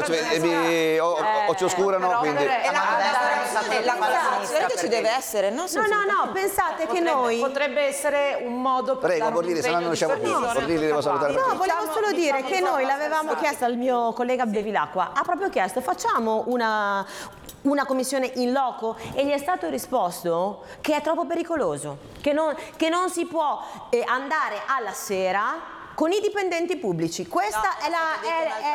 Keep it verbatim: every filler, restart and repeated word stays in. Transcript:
ragazzi, mi, o, occhi oscurano, quindi... E la collaborazione ci deve essere, no? No, no, no, pensate che noi... Potrebbe essere un modo per Prego, dare un Bordini, se no non impegno usciamo di più. supervisione. Bordini, devo salutare. No, volevo Diciamo- solo dire diciamo che di noi cosa l'avevamo pensate. chiesto al mio collega Bevilacqua, ha proprio chiesto facciamo una, una commissione in loco e gli è stato risposto che è troppo pericoloso, che non, che non si può eh, andare alla sera con i dipendenti pubblici. Questa è la... è- è-